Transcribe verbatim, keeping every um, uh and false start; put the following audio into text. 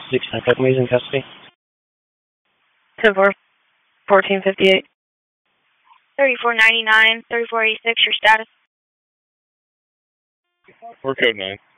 six nine five, he's in custody. ten four, fourteen fifty-eight. thirty-four ninety-nine, thirty-four eighty-six, your status? We're code nine.